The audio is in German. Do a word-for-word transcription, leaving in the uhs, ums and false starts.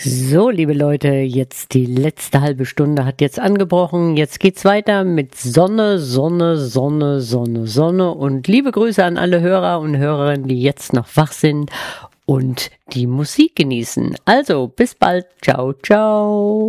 So, liebe Leute, jetzt die letzte halbe Stunde hat jetzt angebrochen. Jetzt geht's weiter mit Sonne, Sonne, Sonne, Sonne, Sonne. Und liebe Grüße an alle Hörer und Hörerinnen, die jetzt noch wach sind und die Musik genießen. Also, bis bald. Ciao, ciao.